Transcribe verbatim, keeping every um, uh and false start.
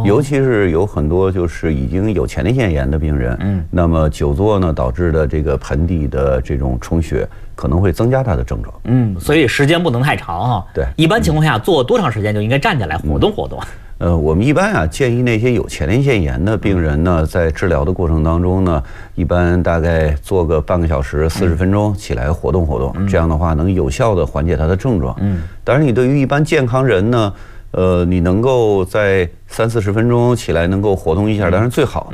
尤其是有很多就是已经有前列腺炎的病人，嗯，那么久坐呢导致的这个盆底的这种充血，可能会增加它的症状。 嗯，所以时间不能太长哈。 对， 一般情况下坐多长时间就应该站起来活动活动？ 呃，我们一般啊建议那些有前列腺炎的病人呢，在治疗的过程当中呢，一般大概做个半个小时、四十分钟起来活动活动，这样的话能有效的缓解他的症状。嗯，当然，你对于一般健康人呢，呃，你能够在三四十分钟起来能够活动一下，当然最好。